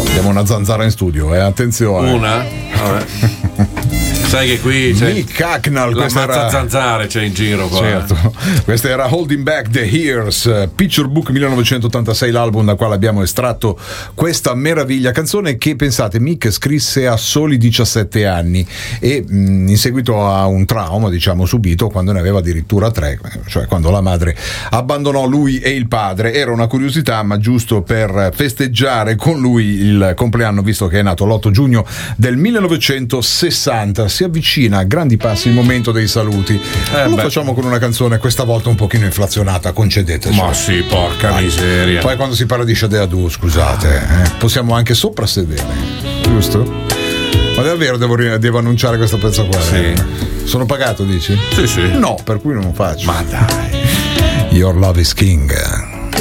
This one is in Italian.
Abbiamo una zanzara in studio, attenzione. Una? Vabbè. Sai che qui c'è Mick Hucknall, la mazza zanzare c'è in giro qua. Certo. Questa era Holding Back the Years, Picture Book 1986, l'album da quale abbiamo estratto questa meraviglia canzone che, pensate, Mick scrisse a soli 17 anni e in seguito a un trauma, diciamo, subito quando ne aveva addirittura 3, cioè quando la madre abbandonò lui e il padre. Era una curiosità, ma giusto per festeggiare con lui il compleanno, visto che è nato l'8 giugno del 1960. Si avvicina a grandi passi il momento dei saluti. Lo facciamo con una canzone questa volta un pochino inflazionata, concedeteci. Ma sì, porca miseria. Poi quando si parla di Shade Adu, scusate, possiamo anche soprassedere, giusto? Ma davvero devo annunciare questo pezzo qua? Sì. Sono pagato, dici? Sì. No, per cui non lo faccio. Ma dai. Your Love is King.